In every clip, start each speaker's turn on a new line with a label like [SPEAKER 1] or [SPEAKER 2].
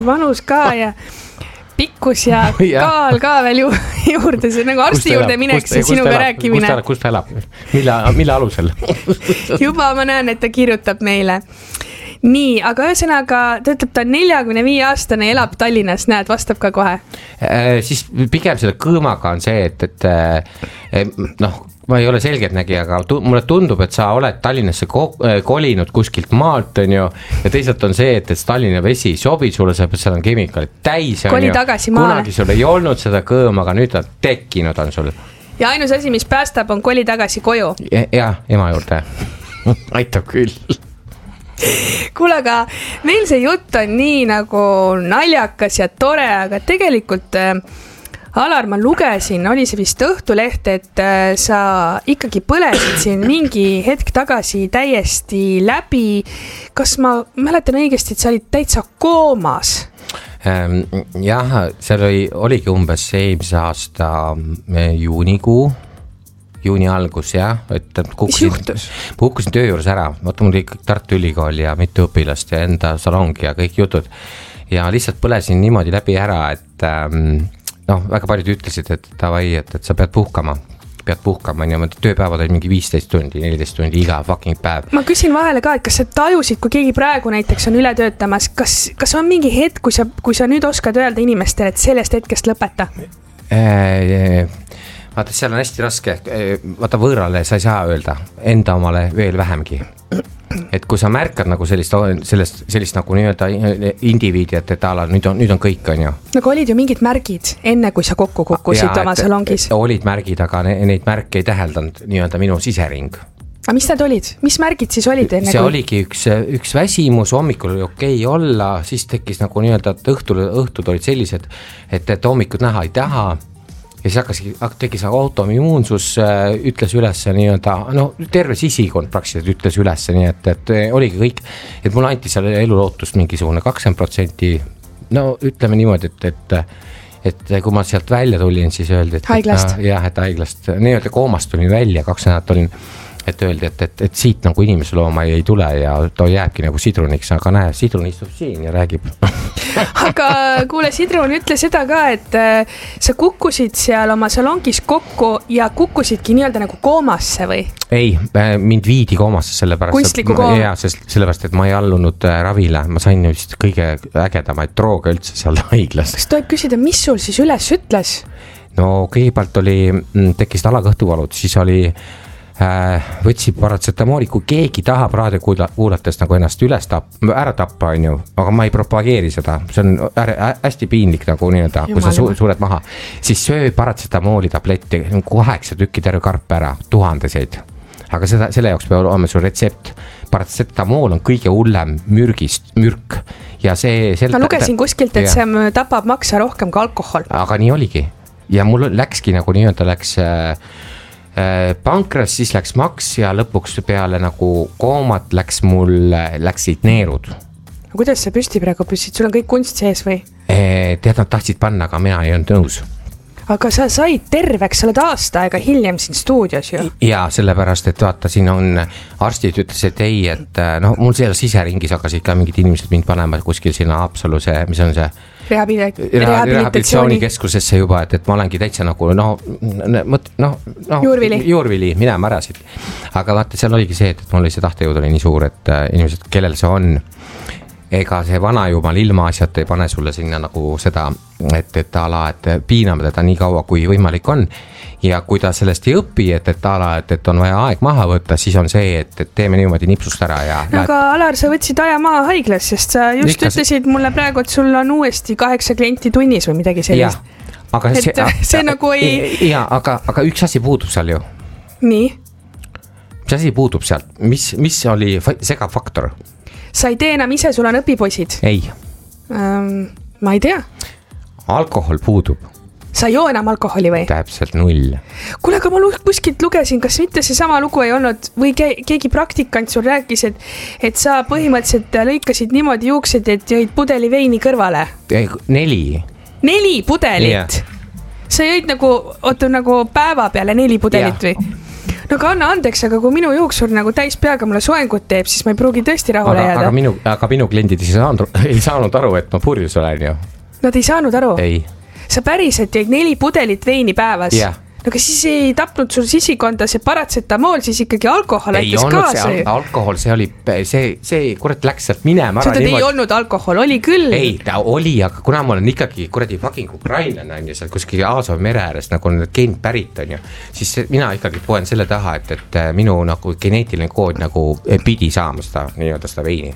[SPEAKER 1] vanus ka ja pikkus ja kaal ka veel juurde, see nagu arsti juurde mineks ja sinuga rääkimine.
[SPEAKER 2] Kus ta elab? Mille alusel?
[SPEAKER 1] Juba ma näen, et ta kirjutab meile. Nii, aga ühesõnaga, ta ütleb, ta on 45-aastane ja elab Tallinnas, näed, vastab ka kohe.
[SPEAKER 2] Siis pigem selle kõõmaga on see, et ma ei ole selgelt nägi, aga mulle tundub, et sa oled Tallinnasse kolinud kuskilt maalt, on ju, ja teisalt on see, et Tallinna vesi sobi sulle, seal on kemikaalid täis, on
[SPEAKER 1] Koli
[SPEAKER 2] ju.
[SPEAKER 1] Tagasi maale.
[SPEAKER 2] Kunagi sul ei olnud seda kõõma, aga nüüd on tekkinud on sul.
[SPEAKER 1] Ja ainus asi, mis päästab, on koli tagasi koju.
[SPEAKER 2] Ja, ema juurde. Aitab küll.
[SPEAKER 1] Kuule, aga meil see jutt on nii nagu naljakas ja tore, aga tegelikult Alar, ma lugesin, oli see vist Õhtuleht, et sa ikkagi põlesid siin mingi hetk tagasi täiesti läbi. Kas ma mäletan õigesti, et sa olid täitsa koomas?
[SPEAKER 2] Jah, seal oligi umbes eelmise aasta juuni algus, jah, et kukkusin töö juures ära, vaata mul kõik Tartu Ülikool ja mitu õpilast ja enda salongi ja kõik jutud ja lihtsalt põlesin niimoodi läbi ära, et väga paljud ütlesid, et tavai, et sa pead puhkama ja tööpäevad olid mingi 15 tundi, 14 tundi iga fucking päev. Ma
[SPEAKER 1] küsin vahele ka, et kas sa tajusid, kui keegi praegu näiteks on üle töötamas, kas on mingi hetk, kui sa nüüd oskad öelda inimestele, et sellest hetkest lõpeta?
[SPEAKER 2] Vaata, seal on hästi raske, vaata võõrale sa ei saa öelda, enda omale veel vähemgi. Et kui sa märkad nagu sellist nagu nii-öelda indiviidi, et ala, nüüd on kõik, on ju.
[SPEAKER 1] Nagu olid ju mingid märgid enne, kui sa kokku kukkusid oma salongis?
[SPEAKER 2] Olid märgid, aga neid märke ei täheldanud nii-öelda minu sisering.
[SPEAKER 1] Aga mis need olid? Mis märgid siis olid enne?
[SPEAKER 2] See oligi üks väsimus, hommikul oli okei olla, siis tekkis nagu nii-öelda, et õhtud olid sellised, et hommikud näha ei taha. Ja siis tekkis autoimmuunsus, ütles üles nii-öelda, terve sisikond praktiliselt ütles üles, nii et oligi kõik, et mulle anti seal elulootust mingisugune 20%, ütleme niimoodi, et kui ma sealt välja tulin, siis öeldi, et
[SPEAKER 1] haiglast,
[SPEAKER 2] et haiglast, nii-öelda koomast tulin välja, 2 nädalat olin, et öeldi, et siit nagu inimeslooma ei tule ja ta jääbki nagu sidruniks, aga näe, sidrun istub siin ja räägib.
[SPEAKER 1] Aga kuule, Sidrun ütle seda ka, et sa kukkusid seal oma salongis kokku ja kukkusidki nii-öelda nagu koomasse või?
[SPEAKER 2] Ei, mind viidi koomasse
[SPEAKER 1] kunstliku kooma?
[SPEAKER 2] Jaa, sellepärast, et ma ei allunud ravile, ma sain vist kõige ägedamaid drooge üldse seal haiglas.
[SPEAKER 1] Kas tohib küsida, mis sul siis üles ütles?
[SPEAKER 2] No kõigepealt tekkisid alakõhtuvalud, siis oli võtsid paratsetamooli, kui keegi tahab raadio kuulates nagu ennast ära tappa, on ju, aga ma ei propageeri seda, see on hästi piinlik nagu nii-öelda, kui sa sured maha, siis söö paratsetamooli tabletti, 8 tükki terve karp ära, 1000, aga selle jaoks peab olema sul retsept. Paratsetamool on kõige hullem mürk ja see...
[SPEAKER 1] Ma lugesin kuskilt, et see tapab maksa rohkem kui alkohol.
[SPEAKER 2] Aga nii oligi ja mul läkski nagu nii-öelda läks... pankras, siis läks maks ja lõpuks peale nagu koomat läksid neerud.
[SPEAKER 1] Kuidas sa püsti praegu püssid? Sul on kõik kunst sees või?
[SPEAKER 2] Tead, nad tahtsid panna, aga mina ei olnud nõus.
[SPEAKER 1] Aga sa said terveks, sa oled aasta aega hiljem siin stuudios ju.
[SPEAKER 2] Ja sellepärast, et vaata, siin on arstid ütles, et ei, et mul seal siseringis hakkasid ka mingid inimesed mind panema kuskil sinna Haapsalu see, mis on see rehabilitatsioonikeskusesse juba, et ma olengi täitsa nagu juurvili, minema ära siit. Aga vaata, seal oligi see, et mul oli see tahtejõud oli nii suur, et inimesed, kellel see on, ega see vana jumal ilma asjad ei pane sulle sinna nagu seda, et piiname teda nii kaua, kui võimalik on. Ja kui ta sellest ei õpi, et on vaja aeg maha võtta, siis on see, et teeme niimoodi nipsust ära ja...
[SPEAKER 1] Aga Alar, sa võtsid aja maha haiglas, sest sa just ütlesid mulle praegu, et sul on uuesti 8 klienti tunnis või midagi sellist.
[SPEAKER 2] Aga
[SPEAKER 1] see nagu ei...
[SPEAKER 2] Ja, aga üks asi puudub seal ju.
[SPEAKER 1] Nii?
[SPEAKER 2] Mis asi puudub sealt? Mis oli segav faktor?
[SPEAKER 1] Sa ei tee enam ise, sul on õpipoisid?
[SPEAKER 2] Ei.
[SPEAKER 1] Ma ei tea.
[SPEAKER 2] Alkohol puudub.
[SPEAKER 1] Sa ei joo enam alkoholi või?
[SPEAKER 2] Täpselt 0.
[SPEAKER 1] Kuule, aga ma kuskilt lugesin, kas mitte see sama lugu ei olnud või keegi praktikant sul rääkis, et sa põhimõtteliselt lõikasid niimoodi juuksed, et jõid pudeli veini kõrvale?
[SPEAKER 2] 4.
[SPEAKER 1] 4 pudelit? Yeah. Sa jõid nagu päeva peale 4 pudelit või? no aga anna andeks, aga kui minu juuksur nagu täis peaga mulle soengut teeb, siis ma ei pruugi tõesti rahule jääda.
[SPEAKER 2] Aga minu kliendid ei saanud aru, et ma purjus olen ju.
[SPEAKER 1] Nad ei saanud aru?
[SPEAKER 2] Ei.
[SPEAKER 1] Sa päriselt jäid 4 pudelit veini päevas?
[SPEAKER 2] Jah.
[SPEAKER 1] No aga siis ei tapnud sul sisikonda see paratsetamool, siis ikkagi alkohol aitas kaasa.
[SPEAKER 2] Ei olnud see alkohol, see oli, see kurat läks sealt minema.
[SPEAKER 1] Seda ei olnud alkohol, oli küll.
[SPEAKER 2] Ei, ta oli, aga kuna ma olen ikkagi kuradi fucking ukrainlane on ju, seal kuskil Aasovi mere ääres nagu need geenid pärit on ju, siis mina ikkagi poen selle taha, et minu nagu geneetiline kood nagu pidi saama seda veini.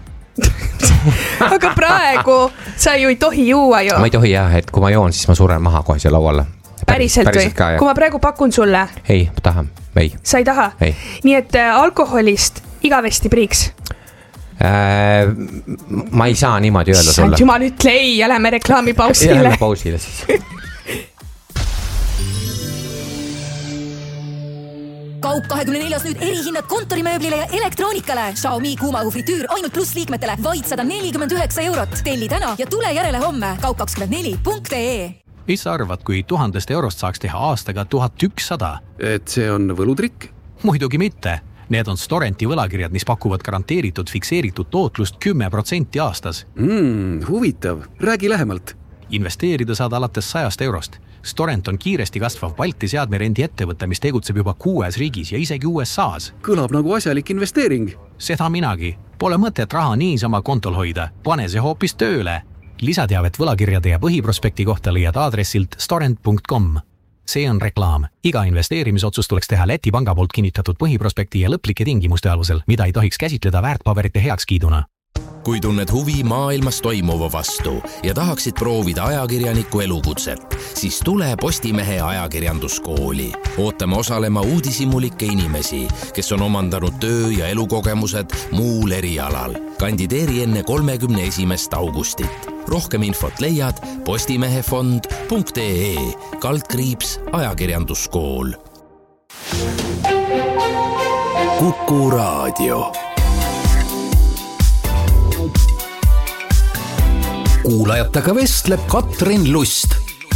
[SPEAKER 1] Aga praegu sa ju ei tohi juua ju.
[SPEAKER 2] Ma ei tohi jah, et kui ma joon, siis ma suren maha kohe seal lauale.
[SPEAKER 1] Päriselt või? Kui ma praegu pakun sulle?
[SPEAKER 2] Ei, ma tahan. Ei.
[SPEAKER 1] Sa ei taha?
[SPEAKER 2] Ei.
[SPEAKER 1] Nii et alkoholist igavesti priiks?
[SPEAKER 2] Ma ei saa niimoodi öelda sulle.
[SPEAKER 1] Sant jumal, ütle ei ja lähme reklaamipausile.
[SPEAKER 2] Lähme pausile siis.
[SPEAKER 3] Kaup 24 nüüd erihinnad kontorimööblile ja elektroonikale. Xiaomi kuumaõhu fritüür ainult pluss liikmetele vaid 149 €. Telli täna ja tule järele homme. Kaup24.ee.
[SPEAKER 4] Mis sa arvad, kui 1000 eurost saaks teha aastaga 1100?
[SPEAKER 5] Et see on võlutrikk?
[SPEAKER 4] Muidugi mitte. Need on Storenti võlakirjad, mis pakuvad garanteeritud fikseeritud tootlust 10% aastas.
[SPEAKER 5] Huvitav. Räägi lähemalt.
[SPEAKER 4] Investeerida saad alates 100 eurost. Storent on kiiresti kasvav Balti seadmerendi ettevõte, mis tegutseb juba 6 riigis ja isegi USAs.
[SPEAKER 5] Kõlab nagu asjalik investeering.
[SPEAKER 4] Seda minagi. Pole mõtet raha niisama kontol hoida. Pane see hoopis tööle. Lisateavet võlakirjade ja põhiprospekti kohta leiad aadressilt storent.com. See on reklaam. Iga investeerimisotsus tuleks teha Läti panga poolt kinnitatud põhiprospekti ja lõplike tingimuste alusel, mida ei tohiks käsitleda väärtpaberite heakskiiduna.
[SPEAKER 6] Kui tunned huvi maailmas toimuva vastu ja tahaksid proovida ajakirjaniku elukutset, siis tule Postimehe ajakirjanduskooli. Ootame osalema uudishimulikke inimesi, kes on omandanud töö- ja elukogemused muul erialal. Kandideeri enne 31. augustit. Rohkem infot leiad postimehefond.ee/ajakirjanduskool. Kuku Raadio. Kuulajatega vestleb Katrin Lust.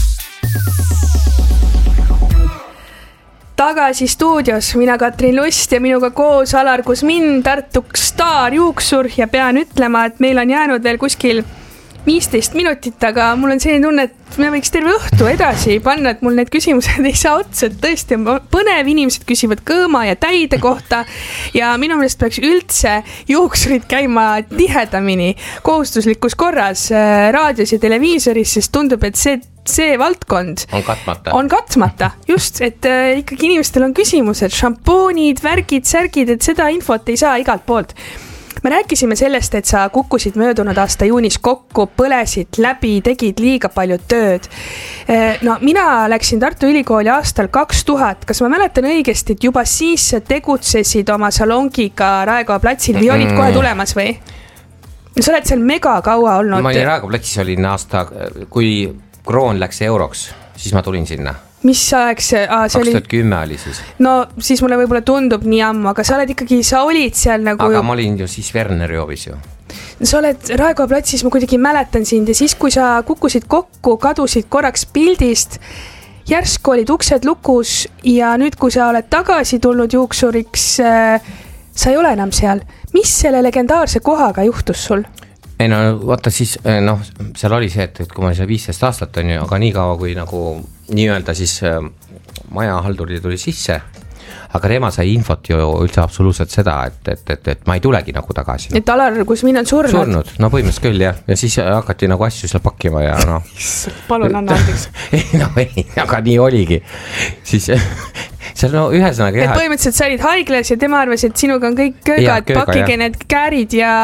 [SPEAKER 1] Tagasi stuudios mina Katrin Lust ja minuga koos Alar Kusmin, Tartu staarjuuksur ja pean ütlema, et meil on jäänud veel kuskil 15 minutit, aga mul on selline tunne, et me võiks terve õhtu edasi panna, et mul need küsimused ei saa otsa, et tõesti on põnev, inimesed küsivad kõõma ja täide kohta ja minu meelest peaks üldse juuksurid käima tihedamini kohustuslikus korras raadios ja televiisoris, sest tundub, et see valdkond on katmata, just, et ikkagi inimestel on küsimused, šampoonid, värgid, särgid, et seda infot ei saa igalt poolt. Me rääkisime sellest, et sa kukkusid möödunud aasta juunis kokku, põlesid läbi, tegid liiga palju tööd. No mina läksin Tartu Ülikooli aastal 2000, kas ma mäletan õigesti, et juba siis tegutsesid oma salongiga Raekoja platsil või olid kohe tulemas või? Sa oled seal mega kaua olnud.
[SPEAKER 2] Ma olin Raekoja platsis, olin aasta, kui kroon läks euroks, siis ma tulin sinna.
[SPEAKER 1] Mis aeg see?
[SPEAKER 2] 2010 oli siis.
[SPEAKER 1] No siis mulle võib-olla tundub nii ammu, aga sa oled ikkagi, sa olid seal nagu...
[SPEAKER 2] Aga ma olin ju siis Werneri hoovis ju.
[SPEAKER 1] Sa oled Raekoja platsis, ma kuidagi mäletan sind ja siis, kui sa kukkusid kokku, kadusid korraks pildist, järsku olid uksed lukus ja nüüd, kui sa oled tagasi tulnud juuksuriks, sa ei ole enam seal. Mis selle legendaarse kohaga juhtus sul?
[SPEAKER 2] Ei no vaata siis, seal oli see, et kui ma seal 15 aastat on ju, aga nii kaua kui nagu nii-öelda siis maja halduri tuli sisse, aga tema sai infot ju üldse absoluutselt seda, et ma ei tulegi nagu tagasi.
[SPEAKER 1] Et Alar Kusmin on surnud?
[SPEAKER 2] Surnud, no põhimõtteliselt küll jah, ja siis hakati nagu asju seal pakkima ja noh.
[SPEAKER 1] Palun anna andeks.
[SPEAKER 2] ei, aga nii oligi. Siis seal no ühesõnaga jah.
[SPEAKER 1] Et põhimõtteliselt sa olid haiglas ja tema arvas, et sinuga on kõik köögad, pakige need käärid ja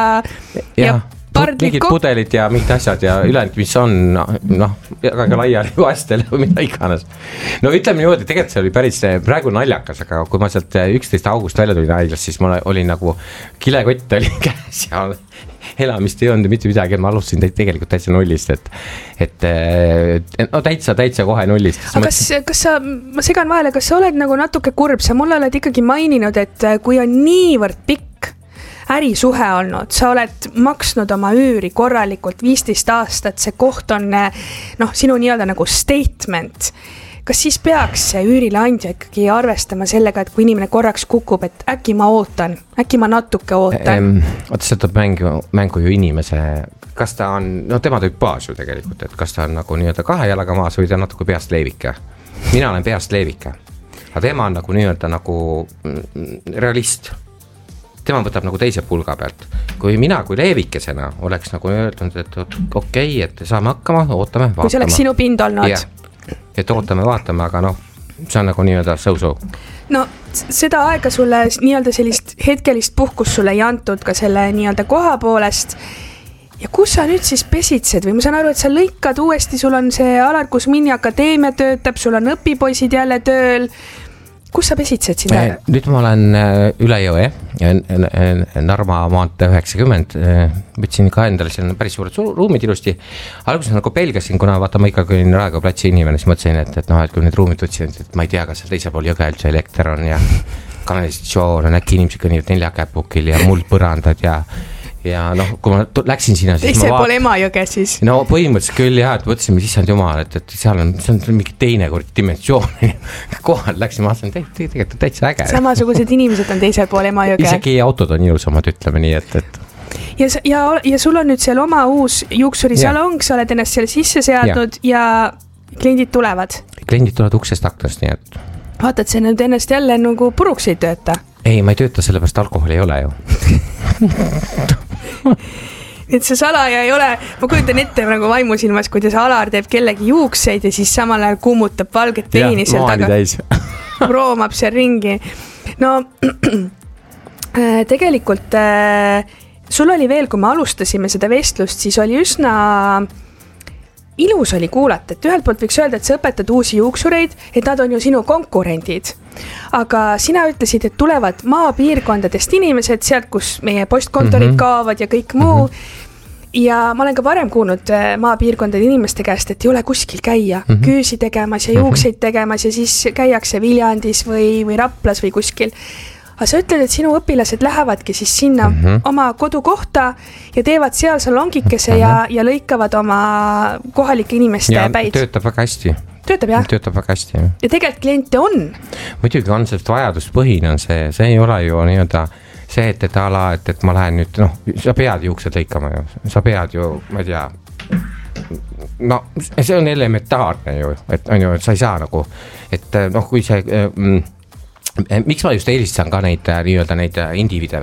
[SPEAKER 2] mingid pudelid ja mingid asjad ja ülejäänud, mis on väga laiali vaestel või mida iganes. No ütleme niimoodi, tegelikult see oli päris praegu naljakas, aga kui ma sealt 11. august välja tulin haiglast, siis ma olin nagu kilekott oli käes ja elamist ei olnud mitte midagi, ma alustasin tegelikult täitsa nullist, et no täitsa kohe nullist.
[SPEAKER 1] Aga kas sa, ma segan vahele, kas sa oled nagu natuke kurb, sa mulle oled ikkagi maininud, et kui on niivõrd pikk ärisuhe olnud, sa oled maksnud oma üüri korralikult 15 aastat, see koht on sinu nii-öelda nagu statement. kas siis peaks see üürileandja ikkagi arvestama sellega, et kui inimene korraks kukub, et äkki ma ootan, äkki ma natuke ootan?
[SPEAKER 2] Oota, see tuleb mängu ju inimese, kas ta on, no tema tüüpaas ju tegelikult, et kas ta on nagu nii-öelda 2 jalaga maas või ta on natuke peast leevike. Mina olen peast leevike, aga tema on nagu nii-öelda nagu realist. Tema võtab nagu teise pulga pealt. Kui mina kui leevikesena oleks nagu öeldnud, et okei, et saame hakkama, ootame, vaatame.
[SPEAKER 1] Kui see oleks sinu pind olnud.
[SPEAKER 2] Yeah. Et ootame, vaatame, aga noh, see on nagu nii-öelda so-so.
[SPEAKER 1] No seda aega sulle nii-öelda sellist hetkelist puhkust sulle ei antud ka selle nii-öelda koha poolest. Ja kus sa nüüd siis pesitsed või ma saan aru, et sa lõikad uuesti, sul on see Alar Kusmini akadeemia töötab, sul on õpipoisid jälle tööl. Kus sa pesitsed sinna?
[SPEAKER 2] Nüüd ma olen üle jõe, Narva maantee 90, võtsin ka endale, seal on päris suured ruumid ilusti. Alguses nagu pelgasin, kuna vaata ma ikkagi olin Raekoja platsi inimene, siis mõtlesin, et kui need ruumid võtsin, et ma ei tea, kas teisel pool jõge üldse elekter on ja kanalisatsioon on, äkki inimesed kõnnivad 4 käpukil ja muld põrandad ja noh, kui ma läksin sinna, siis
[SPEAKER 1] teise pool Emajõge siis.
[SPEAKER 2] No põhimõtteliselt küll jah, et võtsime sissand jumal, et seal on mingi teine kord dimensioon. Kohal läksime, tegelikult täitsa äge.
[SPEAKER 1] Samasugused inimesed on teisel pool Emajõge.
[SPEAKER 2] Isegi autod on ilusamad, ütleme nii, et.
[SPEAKER 1] Ja sul on nüüd seal oma uus juuksurisalong, sa oled ennast seal sisse seadnud ja kliendid tulevad.
[SPEAKER 2] Kliendid tulevad uksest aknast, nii et.
[SPEAKER 1] Vaatad, see nüüd ennast jälle nagu puruks ei tööta.
[SPEAKER 2] Ei, ma ei tööta, sellepärast alkoholi ei ole ju.
[SPEAKER 1] Et see salaja ei ole, ma kujutan ette nagu vaimusilmas, kuidas Alar teeb kellegi juukseid ja siis samal ajal kummutab valget veini seal taga. Roomab seal ringi. No tegelikult sul oli veel, kui me alustasime seda vestlust, siis oli üsna ilus oli kuulata, et ühelt poolt võiks öelda, et sa õpetad uusi juuksureid, et nad on ju sinu konkurendid. Aga sina ütlesid, et tulevad maapiirkondadest inimesed, sealt, kus meie postkontorid kaovad ja kõik muu. Ja ma olen ka varem kuulnud maapiirkondade inimeste käest, et ei ole kuskil käia, küüsi tegemas ja juukseid tegemas ja siis käiakse Viljandis või Raplas või kuskil. Aga sa ütled, et sinu õpilased lähevadki siis sinna oma kodukohta ja teevad seal salongikese ja lõikavad oma kohalike inimeste päid.
[SPEAKER 2] Ja töötab väga hästi.
[SPEAKER 1] Töötab jah?
[SPEAKER 2] Töötab väga hästi, jah.
[SPEAKER 1] Ja tegelikult kliente on.
[SPEAKER 2] Muidugi on, sest vajaduspõhine on see ei ole ju nii-öelda see, et ma lähen nüüd, noh, sa pead juuksed lõikama ju, sa pead ju, ma ei tea, no see on elementaarne ju, et on ju, et sa ei saa nagu, et noh, kui see miks ma just eelistan ka neid nii-öelda neid individe.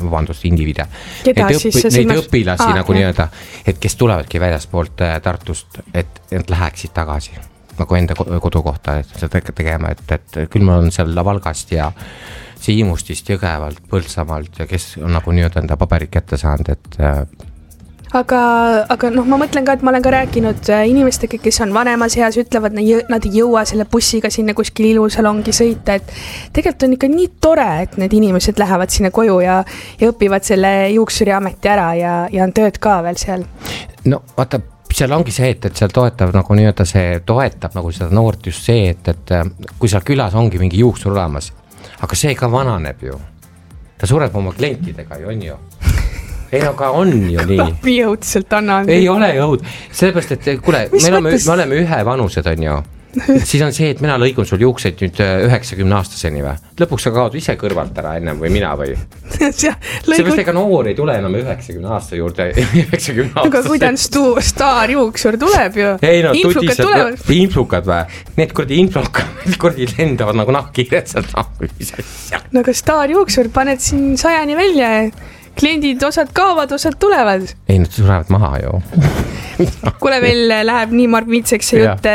[SPEAKER 1] Keda siis see
[SPEAKER 2] neid õpilasi nagu nii-öelda, et kes tulevadki väljaspoolt Tartust, et nad läheksid tagasi nagu enda kodukohta, et seda tegema, et küll ma olen seal Valgast ja Siimustist, Jõgevalt, Põltsamaalt ja kes on nagu nii-öelda enda paberid kätte saanud, et
[SPEAKER 1] aga noh, ma mõtlen ka, et ma olen ka rääkinud inimestega, kes on vanemas eas, ütlevad, nad ei jõua selle bussiga sinna kuskil ilusalongi sõita, et tegelikult on ikka nii tore, et need inimesed lähevad sinna koju ja õpivad selle juuksuriameti ära ja on tööd ka veel seal.
[SPEAKER 2] No vaata, seal ongi see, et seal toetab nagu nii-öelda see toetab nagu seda noort just see, et kui seal külas ongi mingi juuksur olemas, aga see ka vananeb ju. Ta sureb oma klientidega ju, on ju. Ei, aga on ju nii.
[SPEAKER 1] Nii õudselt annan.
[SPEAKER 2] Ei ole õud. Sellepärast, et kuule, me oleme ühe vanused, on ju. Siis on see, et mina lõigun sul juukseid nüüd 90 aastaseni või. Lõpuks sa kaod ise kõrvalt ära ennem või mina või. Sellepärast ega noor ei tule enam 90 aasta juurde. 90 aastaseni.
[SPEAKER 1] Aga kuidas staarjuuksur tuleb ju?
[SPEAKER 2] Ei no, influkad või? Need kurdi lendavad nagu nahkkiired sealt.
[SPEAKER 1] No aga staarjuuksur paned siin 100 välja kliendid osad kaovad, osad tulevad.
[SPEAKER 2] Ei, nad tulevad maha ju.
[SPEAKER 1] Kuule, veel läheb nii marmitseks see jutt.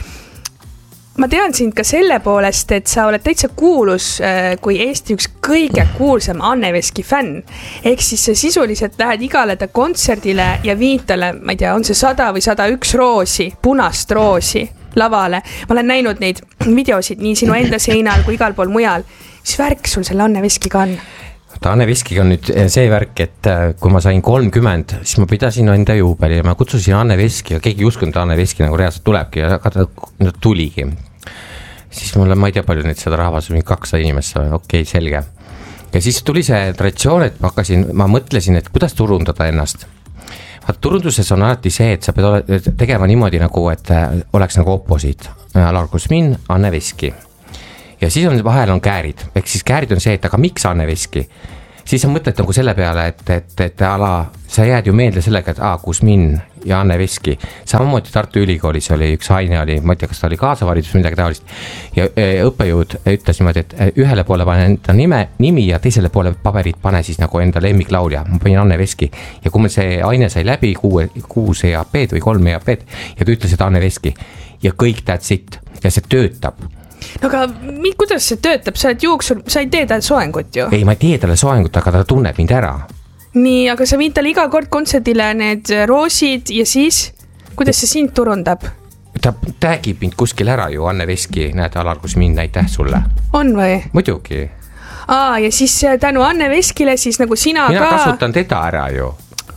[SPEAKER 1] Ma tean sind ka selle poolest, et sa oled täitsa kuulus, kui Eesti üks kõige kuulsam Anne Veski fänn. Ehk siis sa sisuliselt lähed igale ta kontserdile ja viid talle, ma ei tea, on see 100 või 101 roosi, punast roosi lavale. Ma olen näinud neid videosid nii sinu enda seinal kui igal pool mujal. Mis värk sul selle Anne Veskiga on?
[SPEAKER 2] Anne Veskiga on nüüd see värk, et kui ma sain 30, siis ma pidasin enda juubeli ja ma kutsusin Anne Veski ja keegi ei uskunud, Anne Veski nagu reaalselt tulebki ja ta tuligi. Siis mulle, ma ei tea palju neid seda rahvas, 200 inimest, okei, selge. Ja siis tuli see traditsioon, et ma mõtlesin, et kuidas turundada ennast. Turunduses on alati see, et sa pead tegema niimoodi nagu, et oleks nagu opposiit. Alar Kusmin, Anne Veski. Ja siis on vahel on käärid, ehk siis käärid on see, et aga miks Anne Veski? Siis sa mõtled nagu selle peale, et sa jääd ju meelde sellega, et Kusmin ja Anne Veski. Samamoodi Tartu Ülikoolis oli üks aine, ma ei tea, kas ta oli kaasavaridus või midagi taolist. Ja õppejõud ütles niimoodi, et ühele poole pane enda nimi ja teisele poole paberit pane siis nagu enda lemmiklaulja. Ma panin Anne Veski. Ja kui meil see aine sai läbi 6 EAP-d või 3 EAP-d ja ta ütles, et Anne Veski. Ja kõik that's it. Ja see töötab.
[SPEAKER 1] No aga kuidas see töötab? Sa oled juuksur, sa ei tee talle soengut ju?
[SPEAKER 2] Ei, ma ei tee talle soengut, aga ta tunneb mind ära.
[SPEAKER 1] Nii, aga sa viid talle iga kord kontserdile need roosid ja siis, kuidas see sind turundab?
[SPEAKER 2] Ta täägib mind kuskil ära ju, Anne Veski, näed, Alar Kusmin, näitäh sulle.
[SPEAKER 1] On või?
[SPEAKER 2] Muidugi.
[SPEAKER 1] Ja siis tänu Anne Veskile siis nagu sina
[SPEAKER 2] Mina kasutan teda ära ju.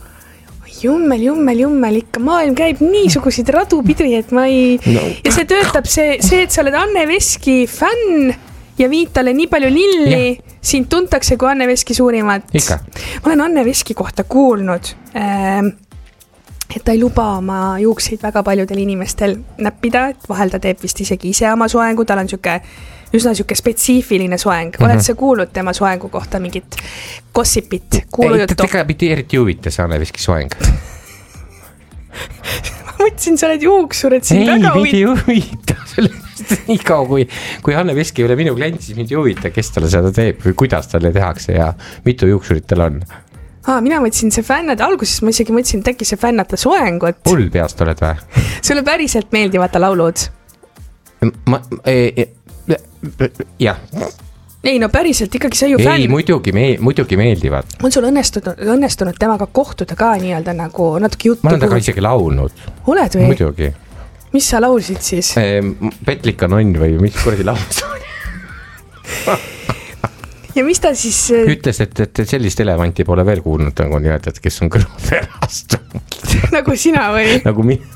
[SPEAKER 1] Jummel, ikka maailm käib niisuguseid radupidri, et ma ei... No. Ja see töötab see, et sa oled Anne Veski fänn ja viid talle nii palju lilli, sind tuntakse kui Anne Veski suurimat.
[SPEAKER 2] Ikka.
[SPEAKER 1] Ma olen Anne Veski kohta kuulnud, et ta ei luba oma juukseid väga paljudel inimestel näppida, et vahel ta teeb vist isegi ise oma soengu, tal on üsna spetsiifiline soeng. Oled sa kuulnud tema soengu kohta mingit gossipit, kuulujuttu?
[SPEAKER 2] Ei, ta mitte eriti huvita see Anne Veski soeng.
[SPEAKER 1] Ma mõtlesin, sa oled juuksur, et sind väga
[SPEAKER 2] huvita. Ei, huvita. Nii kaua, kui Anne Veski ei ole minu klient, siis mind ei huvita, kes talle seda teeb või kuidas talle tehakse ja mitu juuksurit tal on.
[SPEAKER 1] Mina mõtlesin see fännad, alguses ma isegi mõtlesin, et äkki see fännata soengut.
[SPEAKER 2] Hull peast oled või?
[SPEAKER 1] Sulle päriselt meeldivad ta laulud?
[SPEAKER 2] Jah.
[SPEAKER 1] Ei, no päriselt ikkagi sa ju fänn.
[SPEAKER 2] Ei, muidugi meeldivad.
[SPEAKER 1] On sul õnnestunud temaga kohtuda ka nii-öelda nagu natuke juttu?
[SPEAKER 2] Ma olen taga isegi laulnud.
[SPEAKER 1] Oled või?
[SPEAKER 2] Muidugi.
[SPEAKER 1] Mis sa laulsid siis?
[SPEAKER 2] Petlika nonn või mis kuradi laulus oli?
[SPEAKER 1] Ja mis ta siis...
[SPEAKER 2] Ütles, et sellist elevanti pole veel kuulnud, nagu nii-öelda, et kes on kõrvapärast.
[SPEAKER 1] Nagu sina või?
[SPEAKER 2] Nagu mina.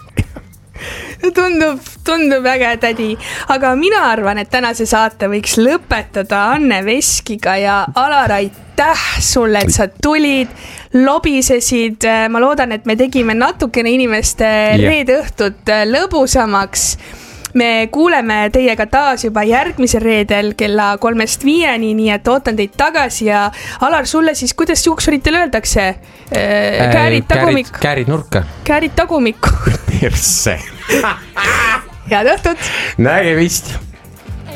[SPEAKER 1] Tundub äge tädi, aga mina arvan, et tänase saate võiks lõpetada Anne Veskiga ja Alar, aitäh sulle, et sa tulid, lobisesid, ma loodan, et me tegime natukene inimeste reede õhtut lõbusamaks. Me kuuleme teiega taas juba järgmisel reedel kella 3-5, nii et ootan teid tagasi ja Alar, sulle siis, kuidas juuksuritel öeldakse? Käärid tagumikku.
[SPEAKER 2] Käärid nurka.
[SPEAKER 1] Käärid tagumikku.
[SPEAKER 2] Perse.
[SPEAKER 1] Head õhtut.
[SPEAKER 2] Nägemist.